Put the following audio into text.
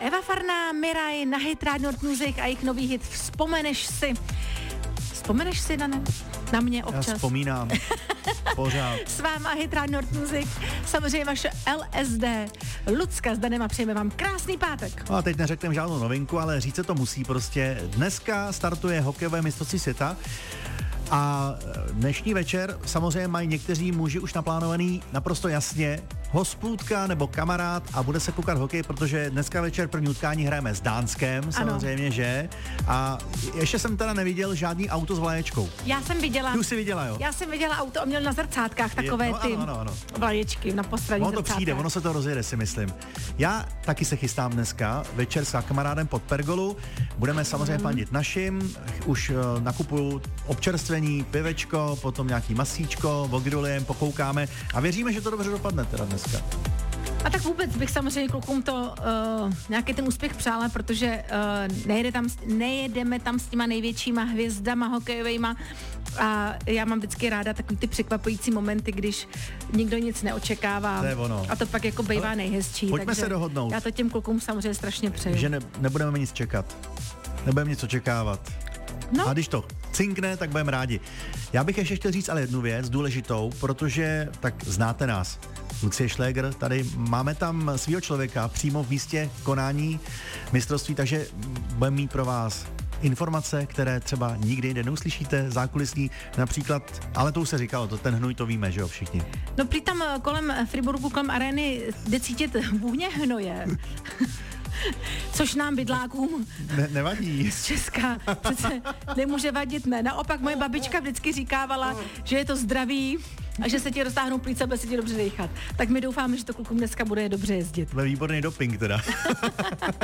Eva Farná, Miraj na hit Radio Nord Music a jejich nový hit Vzpomeneš si. Vzpomeneš si, Dane? Na mě občas. Já vzpomínám. Pořád. S váma hit Radio Nord Music, samozřejmě vaše LSD. Lucka s Danem a přejeme vám krásný pátek. No a teď neřekneme žádnou novinku, ale říct se to musí prostě. Dneska startuje hokejové mistrovství světa a dnešní večer samozřejmě mají někteří muži už naplánovaný naprosto jasně hospůdka nebo kamarád a bude se koukat hokej, protože dneska večer první utkání hrajeme s Dánskem, samozřejmě, že? A ještě jsem teda neviděl žádný auto s vlaječkou. Já jsem viděla. Ty už jsi viděla, jo? Já jsem viděla auto a měl na zrcátkách takové ano. vlaječky na postradní Ono to zrcátkách. přijde, ono se to rozjede, si myslím. Já taky se chystám dneska večer s kamarádem pod pergolu. Budeme samozřejmě fandit našim. Už nakupuju občerstvení, pivečko, potom nějaký masíčko, ogrilujem, pokoukáme a věříme, že to dobře dopadne teda dneska. A tak vůbec bych samozřejmě klukům to nějaký ten úspěch přála, protože nejedeme tam s těma největšíma hvězdama hokejovejma a já mám vždycky ráda takový ty překvapující momenty, když nikdo nic neočekává. To je ono. A to pak jako bývá nejhezčí. Pojďme se dohodnout. Já to těm klukům samozřejmě strašně přeju. Že nebudeme nic čekat. Nebudeme nic očekávat. No. A když to cinkne, tak budeme rádi. Já bych ještě chtěl říct ale jednu věc důležitou, protože tak znáte nás. Lucie Šléger, tady máme tam svýho člověka přímo v místě konání mistrovství, takže budeme mít pro vás informace, které třeba nikdy jinde neuslyšíte, zákulisní například, ale to už se říkalo, to ten hnůj to víme, že jo, všichni. No prý tam kolem Friburgu, kolem arény jde cítit vůně hnoje. Což nám bydlákům nevadí. Z Česka přece nemůže vadit, ne. Naopak moje babička vždycky říkávala, že je to zdraví a že se ti roztáhnou plíce a bude se ti dobře dýchat. Tak my doufáme, že to klukům dneska bude dobře jezdit. To je výborný doping teda.